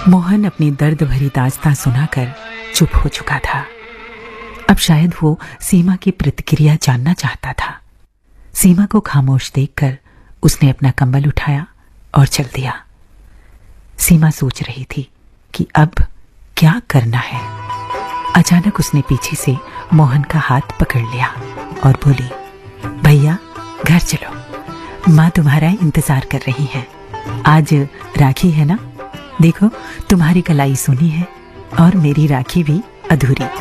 मोहन अपनी दर्द भरी दास्तां सुनाकर चुप हो चुका था। अब शायद वो सीमा की प्रतिक्रिया जानना चाहता था। सीमा को खामोश देखकर उसने अपना कंबल उठाया और चल दिया। सीमा सोच रही थी कि अब क्या करना है। अचानक उसने पीछे से मोहन का हाथ पकड़ लिया और बोली, भैया घर चलो, माँ तुम्हारा इंतजार कर रही है। आज राखी है ना, देखो तुम्हारी कलाई सुनी है और मेरी राखी भी अधूरी।